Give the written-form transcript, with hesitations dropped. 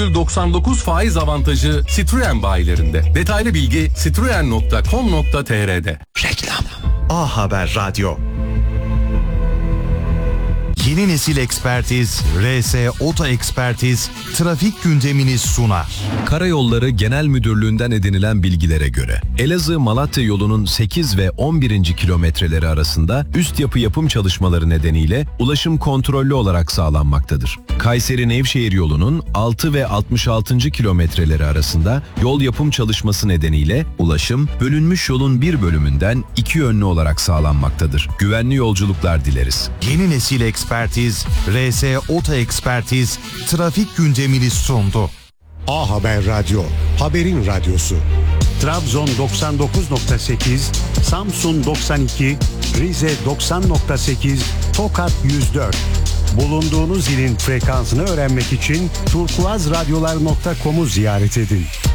%0,99 faiz avantajı Citroen bayilerinde. Detaylı bilgi citroen.com.tr'de. Reklam. A Haber Radyo. Yeni nesil ekspertiz, RS Oto Ekspertiz, trafik gündemini sunar. Karayolları Genel Müdürlüğü'nden edinilen bilgilere göre Elazığ-Malatya yolunun 8 ve 11. kilometreleri arasında üst yapı yapım çalışmaları nedeniyle ulaşım kontrollü olarak sağlanmaktadır. Kayseri-Nevşehir yolunun 6 ve 66. kilometreleri arasında yol yapım çalışması nedeniyle ulaşım bölünmüş yolun bir bölümünden iki yönlü olarak sağlanmaktadır. Güvenli yolculuklar dileriz. Yeni nesil ekspertiz, RS Oto Ekspertiz, trafik gündemini sundu. A Haber Radyo, haberin radyosu. Trabzon 99.8, Samsun 92, Rize 90.8, Tokat 104. Bulunduğunuz ilin frekansını öğrenmek için turkuazradyolar.com'u ziyaret edin.